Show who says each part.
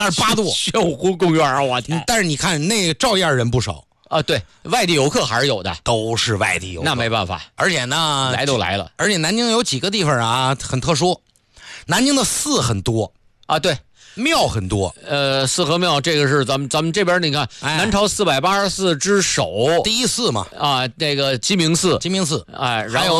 Speaker 1: 28度，
Speaker 2: 玄武湖公园啊，我天！
Speaker 1: 但是你看那个照样人不少
Speaker 2: 啊，对，外地游客还是有的，
Speaker 1: 都是外地游客，
Speaker 2: 那没办法，
Speaker 1: 而且呢，
Speaker 2: 来都来了，
Speaker 1: 而且南京有几个地方啊很特殊，南京的寺很多
Speaker 2: 啊，对。
Speaker 1: 庙很多，
Speaker 2: 四合庙这个是咱们这边你看，南朝484之首，
Speaker 1: 第一寺嘛，
Speaker 2: 啊，这个鸡鸣寺，
Speaker 1: 鸡鸣寺，
Speaker 2: 哎，然后